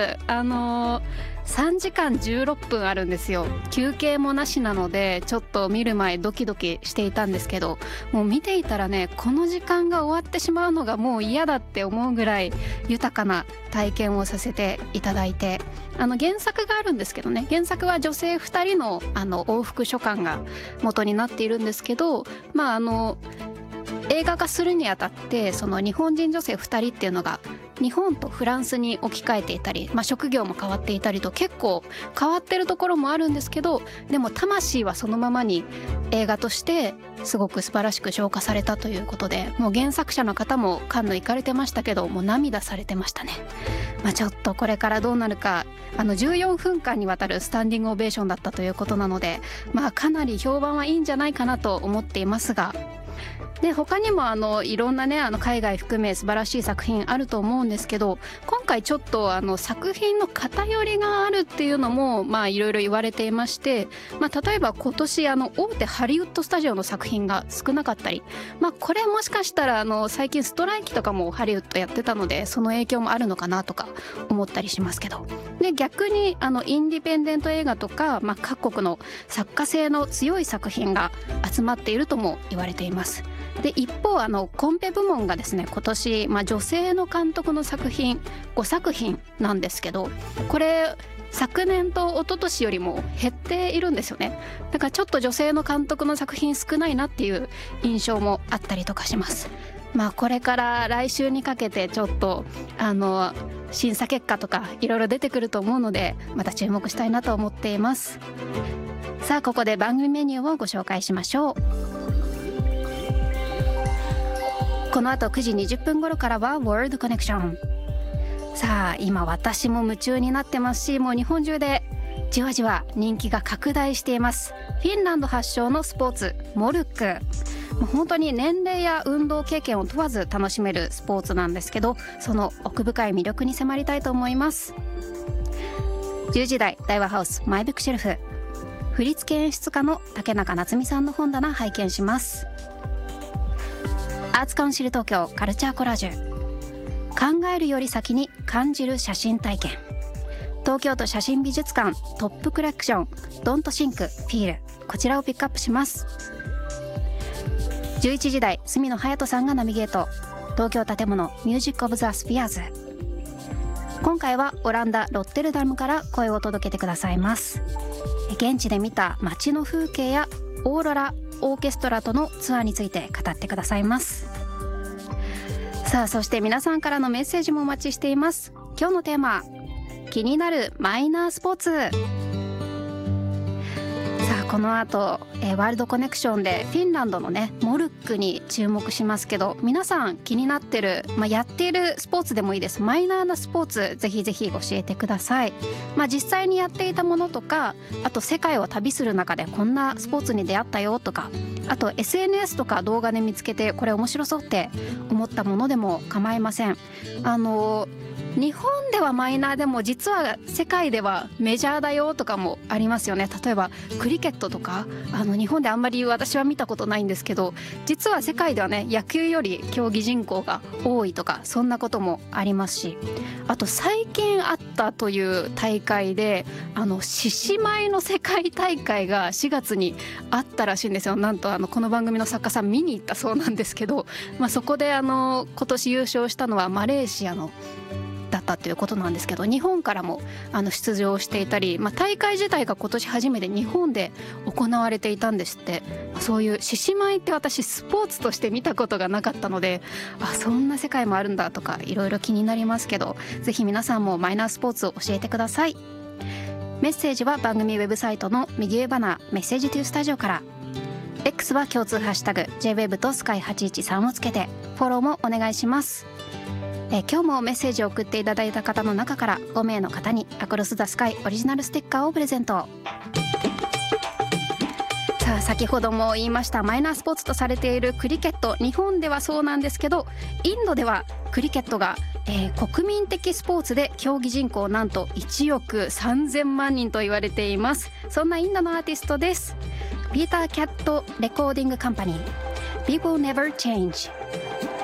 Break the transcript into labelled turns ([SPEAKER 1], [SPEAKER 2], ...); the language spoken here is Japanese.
[SPEAKER 1] 3時間16分あるんですよ。休憩もなしなのでちょっと見る前ドキドキしていたんですけど、もう見ていたらね、この時間が終わってしまうのがもう嫌だって思うぐらい豊かな体験をさせていただいて、原作があるんですけどね、原作は女性2人の往復書簡が元になっているんですけど、映画化するにあたってその日本人女性2人っていうのが日本とフランスに置き換えていたり、職業も変わっていたりと結構変わってるところもあるんですけど、でも魂はそのままに映画としてすごく素晴らしく消化されたということで、もう原作者の方もカンヌ行かれてましたけど、もう涙されてましたね。ちょっとこれからどうなるか、14分間にわたるスタンディングオベーションだったということなので、かなり評判はいいんじゃないかなと思っていますが、で他にもいろんなね海外含め素晴らしい作品あると思うんですけど、今回ちょっと作品の偏りがあるっていうのもいろいろ言われていまして、例えば今年大手ハリウッドスタジオの作品が少なかったり、これもしかしたら最近ストライキとかもハリウッドやってたのでその影響もあるのかなとか思ったりしますけど、で逆にインディペンデント映画とか、各国の作家性の強い作品が集まっているとも言われています。で一方コンペ部門がですね、今年、女性の監督の作品5作品なんですけど、これ昨年と一昨年よりも減っているんですよね。だからちょっと女性の監督の作品少ないなっていう印象もあったりとかします。これから来週にかけてちょっと審査結果とかいろいろ出てくると思うので、また注目したいなと思っています。さあここで番組メニューをご紹介しましょう。この後9時20分頃からは World Connection。 さあ今私も夢中になってますし、もう日本中でじわじわ人気が拡大していますフィンランド発祥のスポーツモルック。もう本当に年齢や運動経験を問わず楽しめるスポーツなんですけど、その奥深い魅力に迫りたいと思います。10時台大和ハウスマイブックシェルフ、振付演出家の竹中夏実さんの本棚拝見します。アーツカウンシル東京カルチャーコラージュ、考えるより先に感じる写真体験、東京都写真美術館トップコレクションドントシンクフィール、こちらをピックアップします。11時台住野隼人さんがナビゲート、東京建物ミュージックオブザスピアーズ。今回はオランダロッテルダムから声を届けてくださいます。現地で見た街の風景やオーロラオーケストラとのツアーについて語ってくださいます。さあそして皆さんからのメッセージもお待ちしています。今日のテーマ、気になるマイナースポーツ。さあこの後、ワールドコネクションでフィンランドのねモルックに注目しますけど、皆さん気になってる、やっているスポーツでもいいです。マイナーなスポーツぜひぜひ教えてください。実際にやっていたものとか、あと世界を旅する中でこんなスポーツに出会ったよとか、あと SNS とか動画で見つけてこれ面白そうって思ったものでも構いません。日本ではマイナーでも実は世界ではメジャーだよとかもありますよね。例えばクリケットとか日本であんまり私は見たことないんですけど、実は世界ではね野球より競技人口が多いとか、そんなこともありますし、あと最近あったという大会で獅子舞の世界大会が4月にあったらしいんですよ。なんとこの番組の作家さん見に行ったそうなんですけど、そこで今年優勝したのはマレーシアのだったということなんですけど、日本からも出場していたり、大会自体が今年初めて日本で行われていたんですって。そういう獅子舞って私スポーツとして見たことがなかったので、そんな世界もあるんだとかいろいろ気になりますけど、ぜひ皆さんもマイナースポーツを教えてください。メッセージは番組ウェブサイトの右上バナーメッセージトゥスタジオから、 X は共通ハッシュタグ JWEB とスカイ813をつけてフォローもお願いします。今日もメッセージを送っていただいた方の中から5名の方にアクロスザスカイオリジナルステッカーをプレゼント。さあ先ほども言いましたマイナースポーツとされているクリケット、日本ではそうなんですけど、インドではクリケットが、国民的スポーツで競技人口なんと1億3000万人と言われています。そんなインドのアーティストです。ピーター・キャットレコーディングカンパニー We Will Never Change。